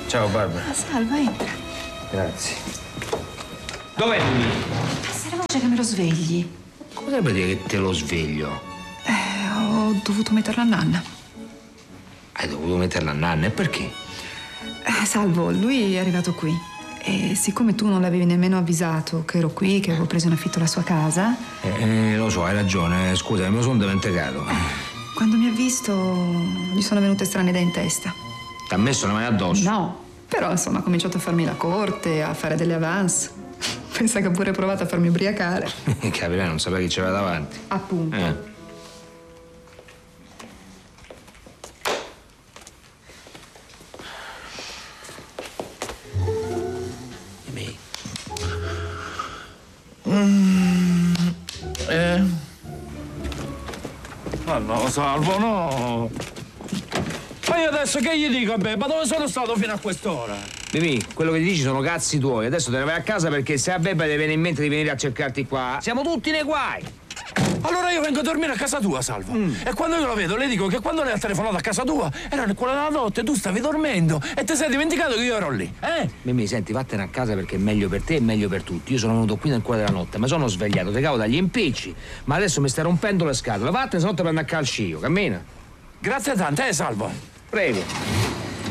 Ciao, Barbara. Salva, entra. Grazie. Dov'è Mimì? Se la voce che me lo svegli. Come potrebbe dire che te lo sveglio? Ho dovuto metterla a nanna. Hai dovuto metterla a nanna, e perché? Salvo, lui è arrivato qui. E siccome tu non l'avevi nemmeno avvisato che ero qui, che avevo preso in affitto la sua casa... Lo so, hai ragione. Scusa, me lo sono dimenticato. Quando mi ha visto, gli sono venute strane idee in testa. Ti ha messo la mano addosso? No, però insomma ha cominciato a farmi la corte, a fare delle avance. Pensa che ha pure provato a farmi ubriacare. Capirai, non sapeva chi c'era davanti. Appunto. Ma no, Salvo, no! Ma io adesso che gli dico a me? Ma dove sono stato fino a quest'ora? Mimì, quello che ti dici sono cazzi tuoi. Adesso te ne vai a casa perché se a Bebba ti viene in mente di venire a cercarti qua, siamo tutti nei guai. Allora io vengo a dormire a casa tua, Salvo. E quando io lo vedo, le dico che quando lei ha telefonato a casa tua, era nel cuore della notte, tu stavi dormendo e ti sei dimenticato che io ero lì, eh? Mimì, senti, vattene a casa perché è meglio per te e meglio per tutti. Io sono venuto qui nel cuore della notte, mi sono svegliato, te cavo dagli impicci, ma adesso mi stai rompendo le scatole. Vattene, se no ti prendo a calci io. Cammina. Grazie tante, Salvo. Prego.